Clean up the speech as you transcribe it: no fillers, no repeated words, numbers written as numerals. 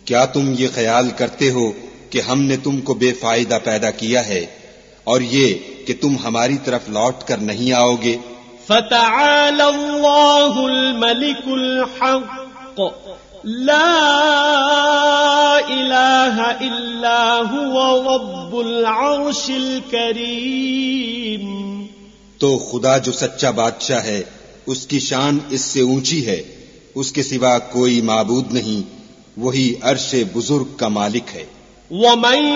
क्या तुम ये ख्याल करते हो कि हमने तुमको बेफायदा पैदा किया है और ये कि तुम हमारी तरफ लौट कर नहीं आओगे? फ़तआला अल्लाहुल मलिकुल हक़ ला इलाहा इल्ला हुवा रब्बुल अर्शिल करीम। तो खुदा जो सच्चा बादशाह है उसकी शान इससे ऊंची है, उसके सिवा कोई माबूद नहीं, वही अर्श बुजुर्ग का मालिक है।